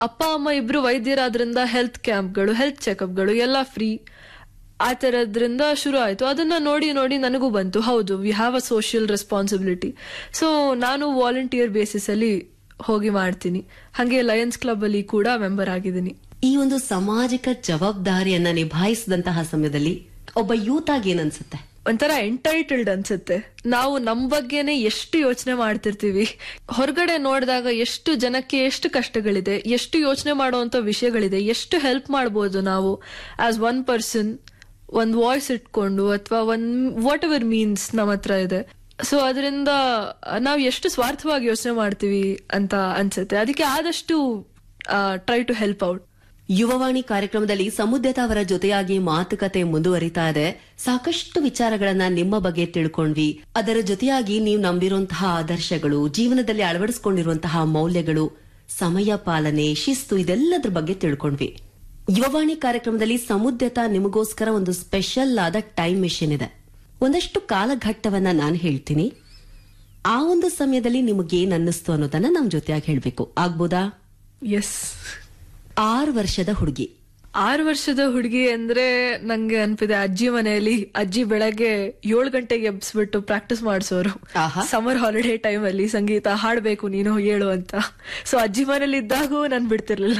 ಅಪ್ಪ ಅಮ್ಮ ಇಬ್ರು ವೈದ್ಯರಾದ್ರಿಂದ ಹೆಲ್ತ್ ಕ್ಯಾಂಪ್ಗಳು, ಹೆಲ್ತ್ ಚೆಕಪ್ಗಳು ಎಲ್ಲ ಫ್ರೀ. ಆ ತರದ್ರಿಂದ ಶುರು ಆಯ್ತು. ಅದನ್ನ ನೋಡಿ ನೋಡಿ ನನಗೂ ಬಂತು, ಹೌದು, we have a social responsibility. So ನಾನು ವಾಲಂಟಿಯರ್ ಬೇಸಿಸ್ ಅಲ್ಲಿ ಹೋಗಿ ಮಾಡ್ತೀನಿ. ಹಾಗೆ ಲಯನ್ಸ್ ಕ್ಲಬ್ ಅಲ್ಲಿ ಕೂಡ ಮೆಂಬರ್ ಆಗಿದ್ದೀನಿ. ಈ ಒಂದು ಸಾಮಾಜಿಕ ಜವಾಬ್ದಾರಿಯನ್ನ ನಿಭಾಯಿಸಿದಂತಹ ಸಮಯದಲ್ಲಿ ಒಬ್ಬ ಯೂತ್ ಆಗಿ ಏನನ್ಸುತ್ತೆ? ಒಂಥರ ಎಂಟೈಟಲ್ಡ್ ಅನ್ಸುತ್ತೆ. ನಾವು ನಮ್ ಬಗ್ಗೆನೆ ಎಷ್ಟು ಯೋಚನೆ ಮಾಡ್ತಿರ್ತೀವಿ. ಹೊರಗಡೆ ನೋಡಿದಾಗ ಎಷ್ಟು ಜನಕ್ಕೆ ಎಷ್ಟು ಕಷ್ಟಗಳಿದೆ, ಎಷ್ಟು ಯೋಚನೆ ಮಾಡುವಂತ ವಿಷಯಗಳಿದೆ, ಎಷ್ಟು ಹೆಲ್ಪ್ ಮಾಡ್ಬೋದು ನಾವು ಆಸ್ ಒನ್ ಪರ್ಸನ್, ಒಂದ್ ವಾಯ್ಸ್ ಇಟ್ಕೊಂಡು ಅಥವಾ ವಾಟ್ ಎವರ್ ಮೀನ್ಸ್ ನಮ್ಮ ಹತ್ರ ಇದೆ. ಸೊ ಅದರಿಂದ ನಾವು ಎಷ್ಟು ಸ್ವಾರ್ಥವಾಗಿ ಯೋಚನೆ ಮಾಡ್ತೀವಿ ಅಂತ ಅನ್ಸುತ್ತೆ. ಅದಕ್ಕೆ ಆದಷ್ಟು try to help out. Yuvavani ಕಾರ್ಯಕ್ರಮದಲ್ಲಿ ಸಮುದ್ಯತಾ ಅವರ ಜೊತೆಯಾಗಿ ಮಾತುಕತೆ ಮುಂದುವರಿತಾ ಇದೆ. ಸಾಕಷ್ಟು ವಿಚಾರಗಳನ್ನ ನಿಮ್ಮ ಬಗ್ಗೆ ತಿಳ್ಕೊಂಡ್ವಿ. ಅದರ ಜೊತೆಯಾಗಿ ನೀವು ನಂಬಿರುವಂತಹ ಆದರ್ಶಗಳು, ಜೀವನದಲ್ಲಿ ಅಳವಡಿಸಿಕೊಂಡಿರುವಂತಹ ಮೌಲ್ಯಗಳು, ಸಮಯ ಪಾಲನೆ, ಶಿಸ್ತು, ಇದೆಲ್ಲದ್ರ ಬಗ್ಗೆ ತಿಳ್ಕೊಂಡ್ವಿ. ಯುವವಾಣಿ ಕಾರ್ಯಕ್ರಮದಲ್ಲಿ ಸಮುದ್ಯತಾ ನಿಮಗೋಸ್ಕರ ಒಂದು ಸ್ಪೆಷಲ್ ಆದ ಟೈಮ್ ಮೆಷಿನ್ ಇದೆ. ಒಂದಷ್ಟು ಕಾಲಘಟ್ಟವನ್ನ ನಾನು ಹೇಳ್ತೀನಿ. ಆ ಒಂದು ಸಮಯದಲ್ಲಿ ನಿಮಗೇನ್ ಅನ್ನಿಸ್ತು ಅನ್ನೋದನ್ನ ನಮ್ ಜೊತೆಯಾಗಿ ಹೇಳ್ಬೇಕು. ಆಗ್ಬೋದಾ? ಎಸ್. 6 ವರ್ಷದ ಹುಡುಗಿ. 6 ವರ್ಷದ ಹುಡುಗಿ ಅಂದ್ರೆ ನಂಗೆ ಅನ್ಪಿದೆ, ಅಜ್ಜಿ ಮನೆಯಲ್ಲಿ ಅಜ್ಜಿ ಬೆಳಗ್ಗೆ 7 ಗಂಟೆಗೆ ಎಬ್ಸ್ಬಿಟ್ಟು ಪ್ರಾಕ್ಟೀಸ್ ಮಾಡಿಸೋರು. ಸಮರ್ ಹಾಲಿಡೇ ಟೈಮ್ ಅಲ್ಲಿ ಸಂಗೀತ ಹಾಡ್ಬೇಕು ನೀನು ಹೇಳು ಅಂತ. ಸೊ ಅಜ್ಜಿ ಮನೇಲಿ ಇದ್ದಾಗೂ ನನ್ ಬಿಡ್ತಿರ್ಲಿಲ್ಲ.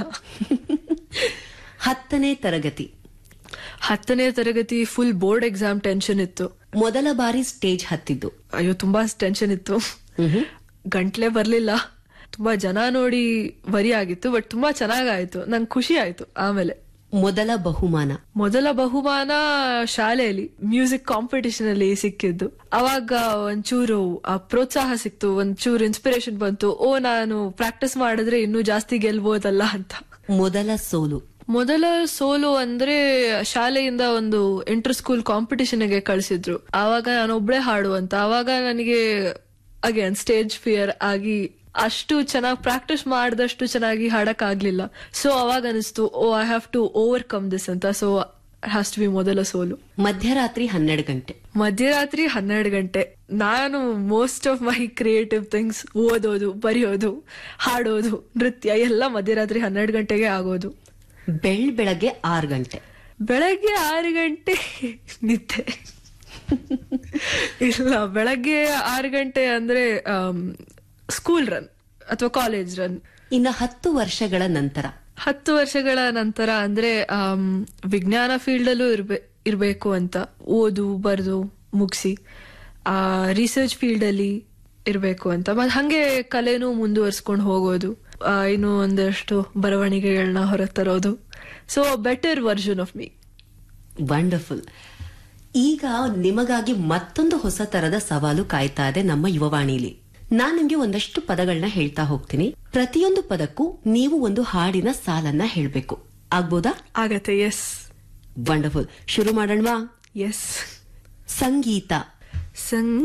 10ನೇ ತರಗತಿ. 10ನೇ ತರಗತಿ ಫುಲ್ ಬೋರ್ಡ್ ಎಕ್ಸಾಮ್ ಟೆನ್ಷನ್ ಇತ್ತು. ಮೊದಲ ಬಾರಿ ಸ್ಟೇಜ್ ಹತ್ತಿದ್ದು? ಅಯ್ಯೋ, ತುಂಬಾ ಟೆನ್ಷನ್ ಇತ್ತು. ಗಂಟ್ಲೆ ಬರ್ಲಿಲ್ಲ. ತುಂಬಾ ಜನ ನೋಡಿ ವರಿ ಆಗಿತ್ತು, ಬಟ್ ತುಂಬಾ ಚೆನ್ನಾಗಾಯ್ತು. ನಂಗೆ ಖುಷಿ ಆಯ್ತು. ಆಮೇಲೆ ಮೊದಲ ಬಹುಮಾನ ಶಾಲೆಯಲ್ಲಿ ಮ್ಯೂಸಿಕ್ ಕಾಂಪಿಟಿಷನ್ ಅಲ್ಲಿ ಸಿಕ್ಕಿದ್ದು. ಅವಾಗ ಒಂಚೂರು ಪ್ರೋತ್ಸಾಹ ಸಿಕ್ತು, ಒಂಚೂರು ಇನ್ಸ್ಪಿರೇಷನ್ ಬಂತು. ನಾನು ಪ್ರಾಕ್ಟೀಸ್ ಮಾಡಿದ್ರೆ ಇನ್ನೂ ಜಾಸ್ತಿ ಗೆಲ್ಬೋದಲ್ಲ ಅಂತ. ಮೊದಲ ಸೋಲು ಅಂದ್ರೆ ಶಾಲೆಯಿಂದ ಒಂದು ಇಂಟರ್ ಸ್ಕೂಲ್ ಕಾಂಪಿಟಿಷನ್ ಗೆ ಕಳಿಸಿದ್ರು. ಆವಾಗ ನಾನು ಒಬ್ಳೆ ಹಾಡುವಂತ. ಆವಾಗ ನನಗೆ ಅಗೇನ್ ಸ್ಟೇಜ್ ಫಿಯರ್ ಆಗಿ ಅಷ್ಟು ಚೆನ್ನಾಗಿ ಪ್ರಾಕ್ಟೀಸ್ ಮಾಡಿದಷ್ಟು ಚೆನ್ನಾಗಿ ಹಾಡಕ್ ಆಗ್ಲಿಲ್ಲ. ಸೊ ಅವಾಗ ಅನಿಸ್ತು, I have to overcome this ಅಂತ. ಸೊ ಹ್ಯಾಸ್ ಟು ಬಿ ಮೊದಲ ಸೋಲು. ಮಧ್ಯರಾತ್ರಿ 12 ಗಂಟೆ ನಾನು most of my creative things, ಓದೋದು, ಬರೆಯೋದು, ಹಾಡೋದು, ನೃತ್ಯ ಎಲ್ಲ ಮಧ್ಯರಾತ್ರಿ 12 ಗಂಟೆಗೆ ಆಗೋದು. ಬೆಳಗ್ಗೆ 6 ಗಂಟೆ. ಬೆಳಗ್ಗೆ 6 ಗಂಟೆ ನಿದ್ದೆ ಇಲ್ಲ. ಬೆಳಗ್ಗೆ 6 ಗಂಟೆ ಅಂದ್ರೆ ಸ್ಕೂಲ್ ರನ್ ಅಥವಾ ಕಾಲೇಜ್ ರನ್. ಇನ್ನು 10 ವರ್ಷಗಳ ನಂತರ? 10 ವರ್ಷಗಳ ನಂತರ ಅಂದ್ರೆ ವಿಜ್ಞಾನ ಫೀಲ್ಡ್ ಅಲ್ಲೂ ಇರ್ಬೇಕು ಅಂತ, ಓದು ಬರೆದು ಮುಗಿಸಿ ರಿಸರ್ಚ್ ಫೀಲ್ಡ್ ಅಲ್ಲಿ ಇರ್ಬೇಕು ಅಂತ. ಮತ್ತೆ ಹಂಗೆ ಕಲೆನೂ ಮುಂದುವರ್ಸ್ಕೊಂಡು ಹೋಗೋದು, ಇನ್ನು ಒಂದಷ್ಟು ಬರವಣಿಗೆಗಳನ್ನ ಹೊರತರೋದು. So better version of me. Wonderful. ಈಗ ನಿಮಗಾಗಿ ಮತ್ತೊಂದು ಹೊಸ ತರದ ಸವಾಲು ಕಾಯ್ತಾ ಇದೆ ನಮ್ಮ ಯುವವಾಣಿಲಿ. ನಾನ್ ನಿಮ್ಗೆ ಒಂದಷ್ಟು ಪದಗಳನ್ನ ಹೇಳ್ತಾ ಹೋಗ್ತೀನಿ. ಪ್ರತಿಯೊಂದು ಪದಕ್ಕೂ ನೀವು ಒಂದು ಹಾಡಿನ ಸಾಲನ್ನ ಹೇಳ್ಬೇಕು. ಆಗ್ಬೋದಾ? ಆಗತ್ತೆ. ಎಸ್. ವಂಡರ್ಫುಲ್. ಶುರು ಮಾಡೋಣವಾ? ಎಸ್. ಸಂಗೀತ.